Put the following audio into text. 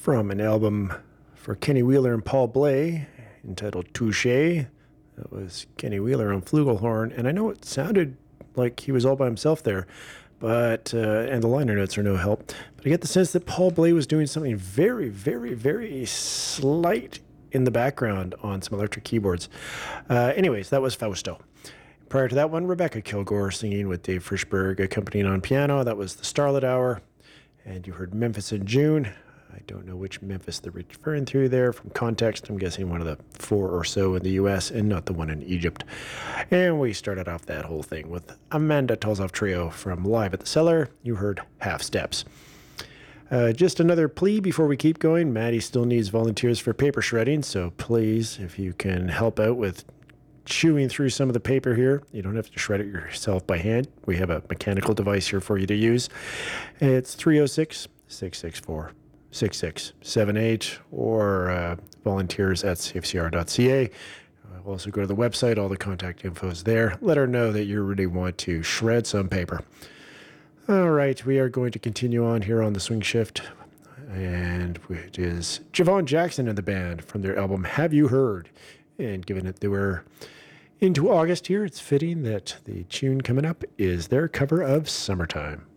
from an album for Kenny Wheeler and Paul Bley entitled Touche. That was Kenny Wheeler on flugelhorn, and I know it sounded like he was all by himself there, but and the liner notes are no help. But I get the sense that Paul Bley was doing something very, very, very slight in the background on some electric keyboards. Anyways, that was Fausto. Prior to that one, Rebecca Kilgore singing with Dave Frischberg accompanying on piano. That was the Starlit Hour. And you heard Memphis in June. I don't know which Memphis they're referring to there. From context, I'm guessing one of the 4 or so in the U.S. and not the one in Egypt. And we started off that whole thing with Amanda Tolzoff Trio from Live at the Cellar. You heard Half Steps. Just another plea before we keep going. Maddie still needs volunteers for paper shredding, so please, if you can help out with chewing through some of the paper here. You don't have to shred it yourself by hand. We have a mechanical device here for you to use. It's 306-664-6678 or volunteers at safecr.ca. Also go to the website. All the contact info is there. Let her know that you really want to shred some paper. All right, we are going to continue on here on the Swing Shift, and it is Javon Jackson and the band from their album Have You Heard? And given that they were into August here, it's fitting that the tune coming up is their cover of Summertime.